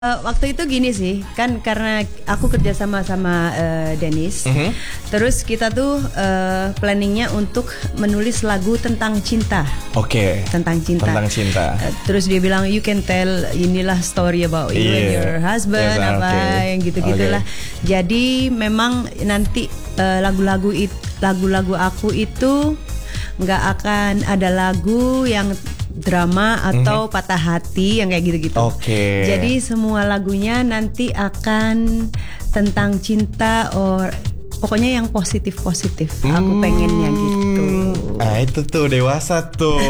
Waktu itu gini sih, kan karena aku kerja sama Dennis, terus kita tuh planningnya untuk menulis lagu tentang cinta. Oke. Tentang cinta. Tentang cinta. Terus dia bilang you can tell inilah story about you and your husband, Yes, apa yang gitu-gitulah. Jadi memang nanti lagu-lagu aku itu nggak akan ada lagu yang drama atau patah hati yang kayak gitu-gitu. Oke. Jadi semua lagunya nanti akan tentang cinta, pokoknya yang positif-positif. Aku pengennya gitu. Nah itu tuh dewasa tuh.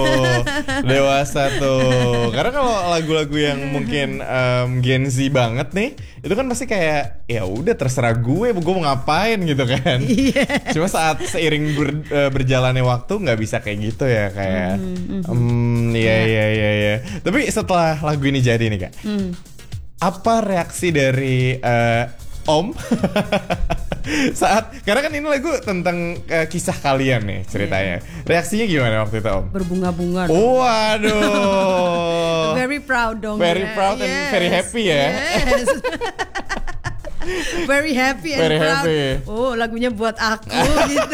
Karena kalau lagu-lagu yang mungkin Gen Z banget nih, itu kan pasti kayak ya udah terserah gue mau ngapain gitu kan. Yes. Cuma saat seiring berjalannya waktu nggak bisa kayak gitu ya kayak. Iya. Tapi setelah lagu ini jadi nih Kak, apa reaksi dari Om saat, karena kan ini lagu tentang kisah kalian nih ceritanya. Reaksinya gimana waktu itu Om? Berbunga-bunga. Waduh. Very proud dong. Very proud and very happy ya. Yes. Very happy and Very proud. happy. Oh, lagunya buat aku gitu.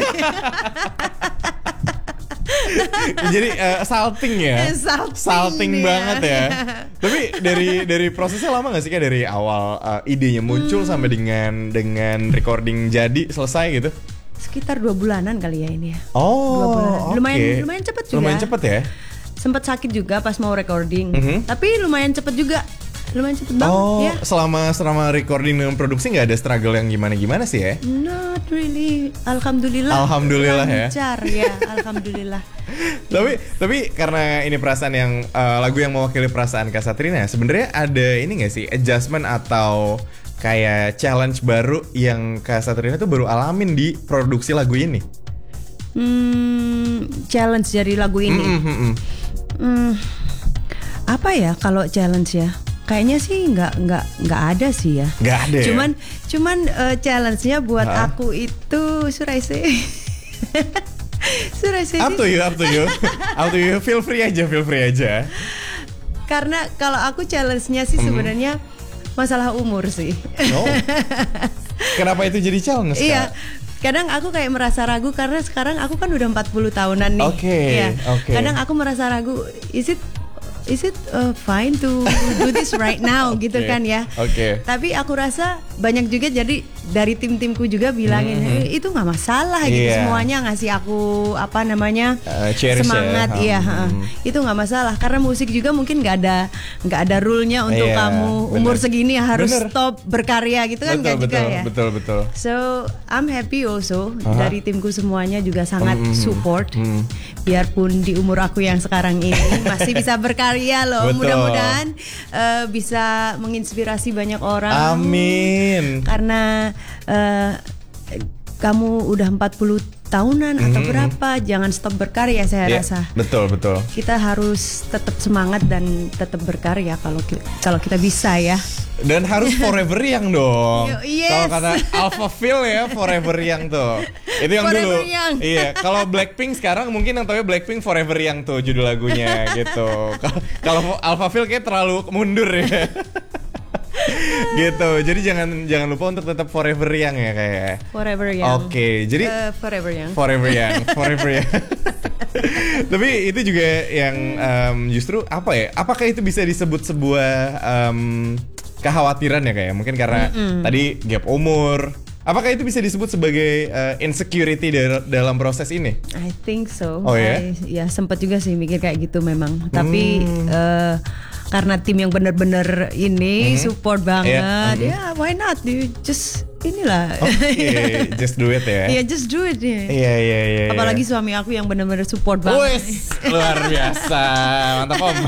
Jadi salting ya. Salting banget ya. Tapi dari prosesnya lama gak sih Kak, dari awal idenya muncul sampai dengan recording jadi selesai gitu? Sekitar 2 bulanan kali ya ini ya. Oh, 2 bulan. Lumayan cepet juga. Lumayan cepet ya. Sempat sakit juga pas mau recording. Tapi lumayan cepet juga. Lumayan cepet banget ya. Selama recording dengan produksi nggak ada struggle yang gimana sih ya? Not really. Alhamdulillah lancar ya. Alhamdulillah. Tapi karena ini perasaan yang lagu yang mewakili perasaan Kak Satrina, sebenarnya ada ini nggak sih adjustment atau kayak challenge baru yang Kak Satrina tuh baru alamin di produksi lagu ini? Challenge dari lagu ini. Apa ya kalau challenge ya? Kayaknya sih nggak ada sih ya. Nggak ada. Cuman challenge-nya buat aku itu should I say Up to you. Feel free aja. Karena kalau aku challenge-nya sih sebenarnya masalah umur sih. Kenapa itu jadi challenge? Iya. Kadang aku kayak merasa ragu karena sekarang aku kan udah 40 tahunan nih. Oke. Kadang aku merasa ragu, is it fine to do this right now gitu kan ya. Tapi aku rasa banyak juga jadi dari tim-timku juga bilangin itu nggak masalah gitu, semuanya ngasih aku semangat itu nggak masalah karena musik juga mungkin nggak ada rule-nya untuk kamu umur segini harus stop berkarya gitu kan, nggak juga ya. Betul. So I'm happy also dari timku semuanya juga sangat support biarpun di umur aku yang sekarang ini masih bisa berkarya loh. Mudah-mudahan bisa menginspirasi banyak orang. Amin. Karena kamu udah 40 tahunan atau berapa, jangan stop berkarya saya rasa. Betul. Kita harus tetap semangat dan tetap berkarya kalau kita bisa ya. Dan harus forever young dong. Yes. Kalau kata Alpha Phil ya, forever young tuh. Itu yang forever dulu. Young. Iya, kalau Blackpink sekarang mungkin yang tahu Blackpink Forever Young tuh judul lagunya gitu. Kalau Alpha Phil kayak terlalu mundur ya. Gitu. Jadi jangan lupa untuk tetap forever young ya kayak. Forever young. Oke, jadi forever young. Forever young. Tapi itu juga yang justru apa ya? Apakah itu bisa disebut sebuah kekhawatiran ya kayak? Mungkin karena tadi gap umur. Apakah itu bisa disebut sebagai insecurity dalam proses ini? I think so. Oh ya? Ya sempat juga sih mikir kayak gitu memang. Tapi karena tim yang benar-benar ini support banget, ya why not? Just inilah. Just do it ya. Iya, just do it ya. Iya. Apalagi suami aku yang benar-benar support banget. Luar biasa, mantap Om.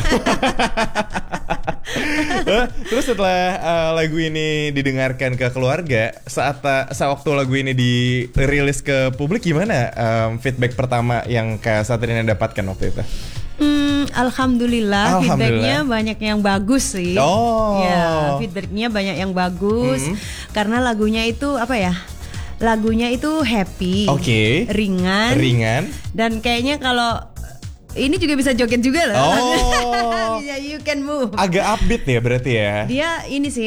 Terus setelah lagu ini didengarkan ke keluarga, saat waktu lagu ini dirilis ke publik, gimana feedback pertama yang Kak Satrina dapatkan waktu itu? Alhamdulillah, feedbacknya banyak yang bagus sih. Ya, feedbacknya banyak yang bagus karena lagunya itu apa ya? Lagunya itu happy, ringan, dan kayaknya kalau ini juga bisa joget juga loh. Oh. Bisa You Can Move. Agak upbeat ya berarti ya. Dia ini sih